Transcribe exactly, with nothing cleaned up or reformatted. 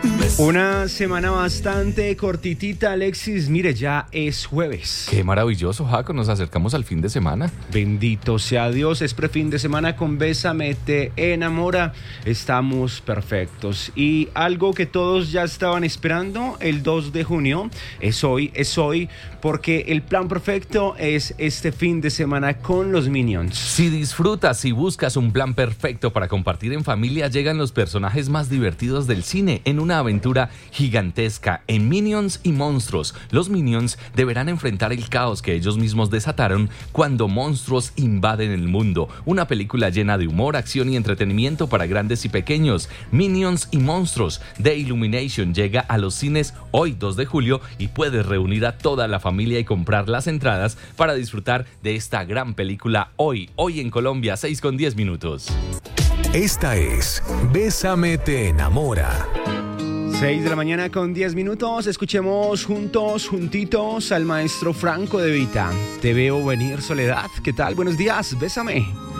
Una semana bastante cortitita, Alexis. Mire, ya es jueves. Qué maravilloso, Jaco. Nos acercamos al fin de semana. Bendito sea Dios. Es prefin de semana con Bésame Te Enamora. Estamos perfectos. Y algo que todos ya estaban esperando, el dos de junio, es hoy, es hoy, porque el plan perfecto es este fin de semana con los Minions. Si disfrutas y buscas un plan perfecto para compartir en familia, llegan los personajes más divertidos del cine en una aventura gigantesca en Minions y Monstruos. Los Minions deberán enfrentar el caos que ellos mismos desataron cuando monstruos invaden el mundo. Una película llena de humor, acción y entretenimiento para grandes y pequeños. Minions y Monstruos de Illumination llega a los cines hoy dos de julio y puedes reunir a toda la familia y comprar las entradas para disfrutar de esta gran película hoy, hoy en Colombia, seis con diez minutos. Esta es Bésame Te Enamora. seis de la mañana con diez minutos. Escuchemos juntos, juntitos al maestro Franco De Vita. Te veo venir, Soledad. ¿Qué tal? Buenos días. Bésame.